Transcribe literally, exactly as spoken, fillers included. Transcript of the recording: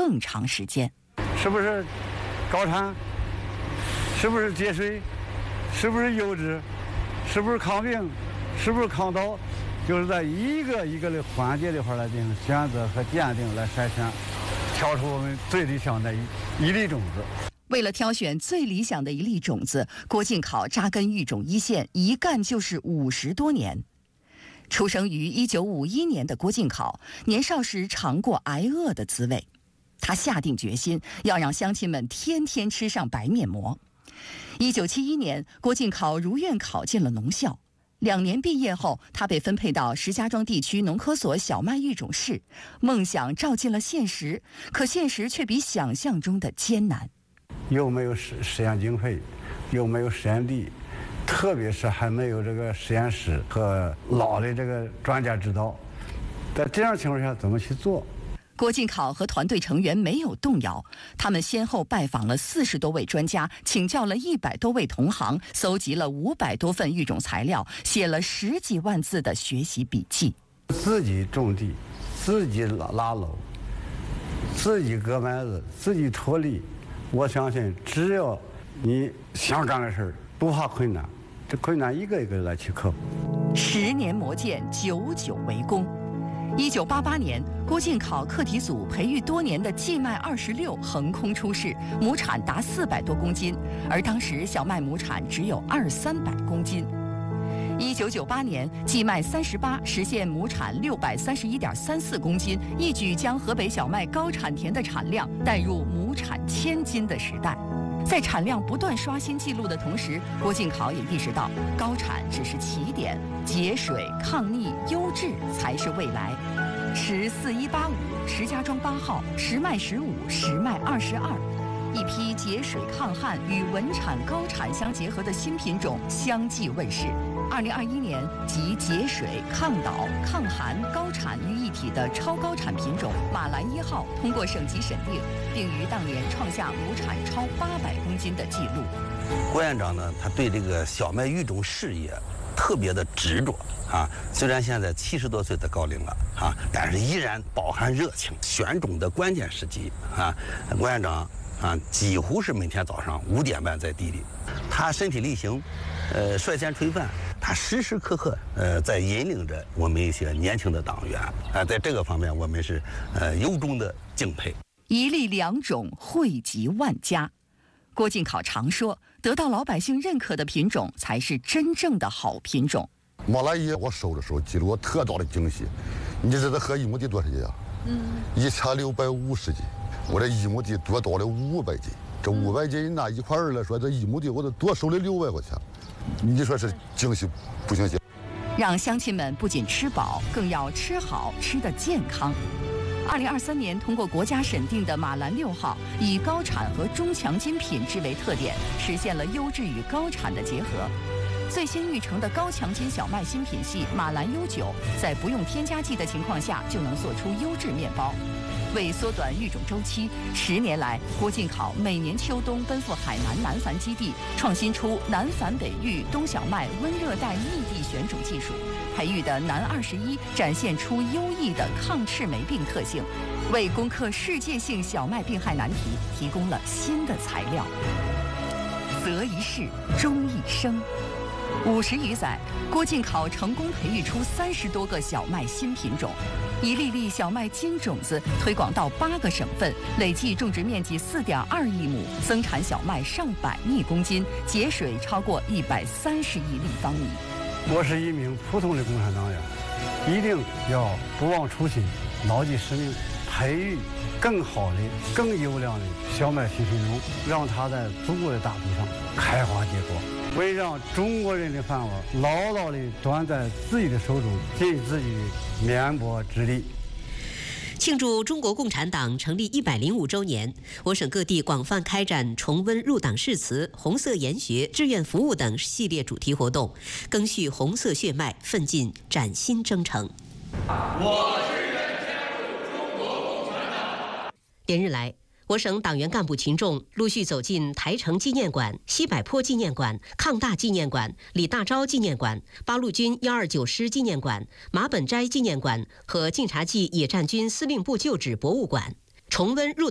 更长时间。 是不是高产？是不是节水？是不是优质？是不是抗病？是不是抗倒？就是在一个一个的环节里块来进行选择和鉴定来筛选，挑出我们最理想的一一粒种子。 为了挑选最理想的一粒种子，郭敬考扎根育种一线，一干就是五十多年。出生于一九五一年的郭敬考，年少时尝过挨饿的滋味，他下定决心要让乡亲们天天吃上白面馍。一九七一年，郭敬考如愿考进了农校。两年毕业后，他被分配到石家庄地区农科所小麦育种室，梦想照进了现实，可现实却比想象中的艰难。 又没有实实验经费，又没有实验地，特别是还没有这个实验室和老的这个专家指导，在这样情况下怎么去做？ 郭敬考和团队成员没有动摇，他们先后拜访了四十多位专家，请教了一百多位同行，搜集了五百多份育种材料，写了十几万字的学习笔记。 自己种地，自己拉拉篓，自己割麦子，自己脱粒。我相信，只要你想干的事儿，不怕困难，这困难一个一个来去克服。 十年磨剑，久久为功。一九八八年，郭敬考课题组培育多年的荠麦二十六横空出世，亩产达四百多公斤，而当时小麦亩产只有二三百公斤。一九九八年，荠麦三十八实现亩产六百三十一点三四公斤，一举将河北小麦高产田的产量带入亩产千斤的时代。在产量不断刷新纪录的同时，郭敬考也意识到，高产只是起点，节水、抗逆、优质才是未来。石四一八五、石家庄八号、石麦十五、石麦二十二，一批节水抗旱与稳产高产相结合的新品种相继问世。二零二一年，集节水、抗倒、抗寒、高产于一体的超高产品种马兰一号通过省级审定，并于当年创下亩产超八百公斤的纪录。 郭院长呢，他对这个小麦育种事业特别的执着啊，虽然现在七十多岁的高龄了啊，但是依然饱含热情。选种的关键时机啊，郭院长啊，几乎是每天早上五点半在地里，他身体力行，呃，率先垂范。他时时刻刻呃在引领着我们一些年轻的党员啊，在这个方面我们是呃由衷的敬佩。 一粒两种惠及万家。郭敬考常说，得到老百姓认可的品种才是真正的好品种。 马兰一我收的时候给了我特大的惊喜，你知道合一亩地多少斤啊？嗯，一千六百五十斤，我这一亩地多到了五百斤，这五百斤那一块二来说，这一亩地我都多收了六百块钱。你说是惊喜不惊喜？ 让乡亲们不仅吃饱，更要吃好，吃得健康。二零二三年通过国家审定的马兰六号，以高产和中强筋品质为特点，实现了优质与高产的结合。最新育成的高强筋小麦新品系马兰优九，在不用添加剂的情况下，就能做出优质面包。为缩短育种周期，十年来，郭敬考每年秋冬奔赴海南南繁基地，创新出南繁北育冬小麦温热带密地选种技术，培育的南二十一展现出优异的抗赤霉病特性，为攻克世界性小麦病害难题提供了新的材料。择一事，终一生。五十余载，郭敬考成功培育出三十多个小麦新品种，一粒粒小麦金种子推广到八个省份，累计种植面积四点二亿亩，增产小麦上百亿公斤，节水超过一百三十亿立方米。 我是一名普通的共产党员，一定要不忘初心，牢记使命，培育更好的、更优良的小麦新品种，让它在祖国的大地上开花结果。为让中国人的饭碗牢牢地端在自己的手中，尽自己的绵薄之力。 庆祝中国共产党成立一百零五周年，我省各地广泛开展重温入党誓词、红色研学、志愿服务等系列主题活动，赓续红色血脉，奋进崭新征程。 我志愿加入中国共产党。 连日来，我省党员干部群众陆续走进台城纪念馆、西柏坡纪念馆、抗大纪念馆、李大钊纪念馆、八路军一二九师纪念馆、马本斋纪念馆和晋察冀野战军司令部旧址博物馆，重温入党